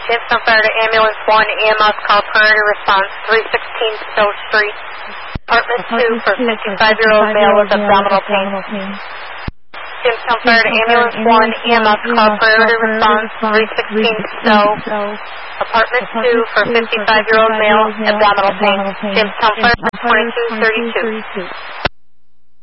Jamestown Fire to Ambulance 1, EMS call priority response, 316 Stowe Street. Apartment 2 for 55-year-old male with abdominal pain. Jamestown Fire to Ambulance 1, EMS call priority response, 316 Stowe. Apartment 2 for 55-year-old male, abdominal pain. Jamestown Fire 2232.